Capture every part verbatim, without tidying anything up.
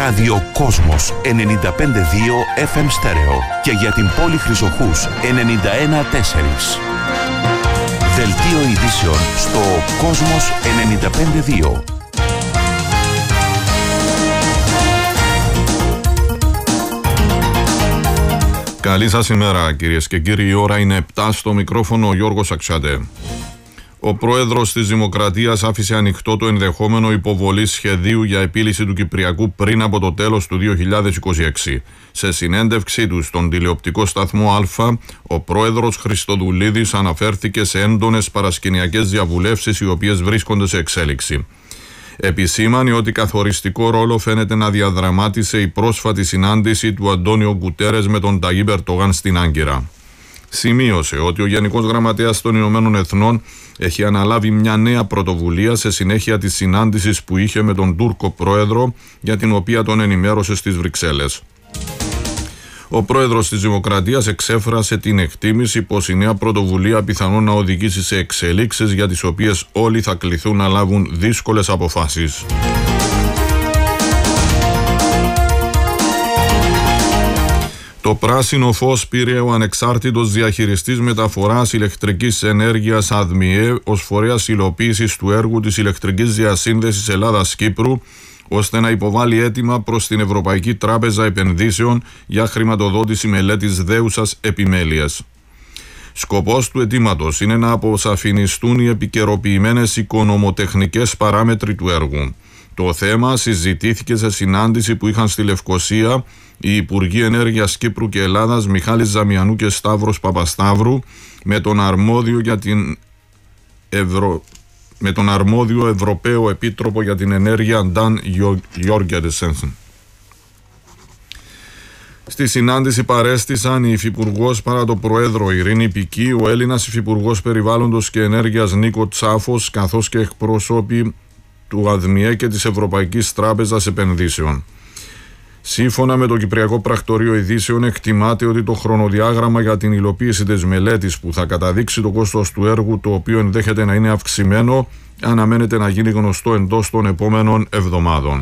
Ράδιο Κόσμος ενενήντα πέντε κόμμα δύο εφ εμ στέρεο και για την πόλη Χρυσοχούς ενενήντα ένα κόμμα τέσσερα. Δελτίο ειδήσεων στο Κόσμος ενενήντα πέντε κόμμα δύο. Καλή σας ημέρα κυρίες και κύριοι, η ώρα είναι επτά, στο μικρόφωνο ο Γιώργος Αξιάτε. Ο πρόεδρος της Δημοκρατίας άφησε ανοιχτό το ενδεχόμενο υποβολής σχεδίου για επίλυση του Κυπριακού πριν από το τέλος του δύο χιλιάδες είκοσι έξι. Σε συνέντευξή του στον τηλεοπτικό σταθμό Α, ο πρόεδρος Χριστοδουλίδης αναφέρθηκε σε έντονες παρασκηνιακές διαβουλεύσεις οι οποίες βρίσκονται σε εξέλιξη. Επισήμανε ότι καθοριστικό ρόλο φαίνεται να διαδραμάτισε η πρόσφατη συνάντηση του Αντώνιο Γκουτέρες με τον Ταγίπ Ερντογάν στην Άγκυρα. Σημείωσε ότι ο Γενικός Γραμματέας των Ηνωμένων Εθνών έχει αναλάβει μια νέα πρωτοβουλία σε συνέχεια της συνάντησης που είχε με τον Τούρκο πρόεδρο, για την οποία τον ενημέρωσε στις Βρυξέλλες. Ο πρόεδρος της Δημοκρατίας εξέφρασε την εκτίμηση πως η νέα πρωτοβουλία πιθανόν να οδηγήσει σε εξελίξεις για τις οποίες όλοι θα κληθούν να λάβουν δύσκολες αποφάσεις. Το πράσινο φως πήρε ο ανεξάρτητος διαχειριστής μεταφοράς ηλεκτρικής ενέργειας ΑΔΜΙΕ ως φορέας υλοποίησης του έργου της ηλεκτρικής διασύνδεσης Ελλάδας-Κύπρου, ώστε να υποβάλει αίτημα προς την Ευρωπαϊκή Τράπεζα Επενδύσεων για χρηματοδότηση μελέτης δέουσας επιμέλειας. Σκοπός του αιτήματος είναι να αποσαφινιστούν οι επικαιροποιημένες οικονομοτεχνικές παράμετροι του έργου. Το θέμα συζητήθηκε σε συνάντηση που είχαν στη Λευκοσία οι Υπουργοί Ενέργειας Κύπρου και Ελλάδας Μιχάλης Ζαμιανού και Σταύρος Παπασταύρου με τον αρμόδιο για την Ευρω... με τον αρμόδιο Ευρωπαίο Επίτροπο για την Ενέργεια Νταν Γιόργερσεν. Στη συνάντηση παρέστησαν η Υφυπουργός παρά το Προέδρο Ειρήνη Πική, ο Έλληνας Υφυπουργός Περιβάλλοντος και Ενέργειας Νίκο Τσάφος, καθώς και εκπρόσωποι του ΑΔΜΙΕ και της Ευρωπαϊκής Τράπεζας Επενδύσεων. Σύμφωνα με το Κυπριακό Πρακτορείο Ειδήσεων, εκτιμάται ότι το χρονοδιάγραμμα για την υλοποίηση της μελέτης που θα καταδείξει το κόστος του έργου, το οποίο ενδέχεται να είναι αυξημένο, αναμένεται να γίνει γνωστό εντός των επόμενων εβδομάδων.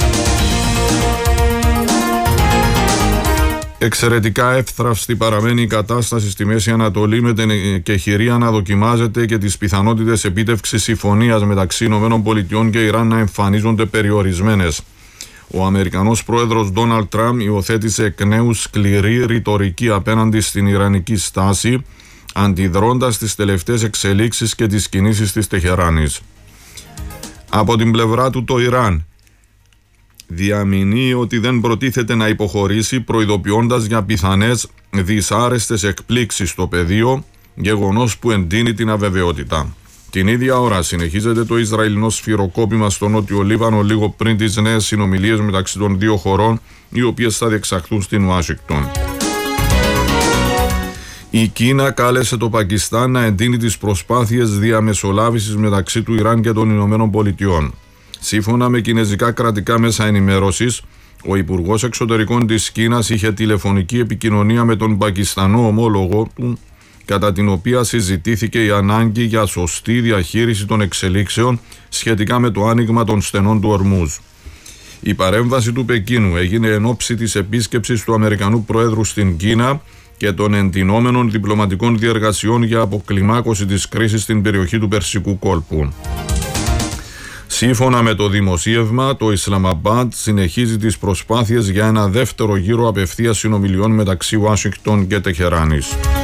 Εξαιρετικά εύθραυστη παραμένει η κατάσταση στη Μέση Ανατολή, με την εκεχηρία να δοκιμάζεται και τις πιθανότητες επίτευξης συμφωνίας μεταξύ ΗΠΑ και Ιράν να εμφανίζονται περιορισμένες. Ο Αμερικανός πρόεδρος Ντόναλντ Τραμπ υιοθέτησε εκ νέου σκληρή ρητορική απέναντι στην ιρανική στάση, αντιδρώντας τις τελευταίες εξελίξεις και τις κινήσεις της Τεχεράνης. Από την πλευρά του, το Ιράν διαμηνύει ότι δεν προτίθεται να υποχωρήσει, προειδοποιώντας για πιθανές δυσάρεστες εκπλήξεις στο πεδίο, γεγονός που εντείνει την αβεβαιότητα. Την ίδια ώρα συνεχίζεται το Ισραηλινό σφυροκόπημα στο Νότιο Λίβανο, λίγο πριν τις νέες συνομιλίες μεταξύ των δύο χωρών, οι οποίες θα διεξαχθούν στην Ουάσιγκτον. Η Κίνα κάλεσε το Πακιστάν να εντείνει τις προσπάθειες διαμεσολάβησης μεταξύ του Ιράν και των Ηνωμένων Πολιτειών. Σύμφωνα με κινέζικα κρατικά μέσα ενημέρωσης, ο Υπουργός Εξωτερικών της Κίνας είχε τηλεφωνική επικοινωνία με τον Πακιστανό ομόλογο του, κατά την οποία συζητήθηκε η ανάγκη για σωστή διαχείριση των εξελίξεων σχετικά με το άνοιγμα των στενών του Ορμούζ. Η παρέμβαση του Πεκίνου έγινε εν ώψη της επίσκεψης του Αμερικανού Προέδρου στην Κίνα και των εντυνόμενων διπλωματικών διεργασιών για αποκλιμάκωση της κρίσης στην περιοχή του Περσικού κόλπου. Σύμφωνα με το δημοσίευμα, το Ισλαμαμπάντ συνεχίζει τις προσπάθειες για ένα δεύτερο γύρο απευθείας συνομιλιών μεταξύ Ουάσιγκτον και Τεχεράνης.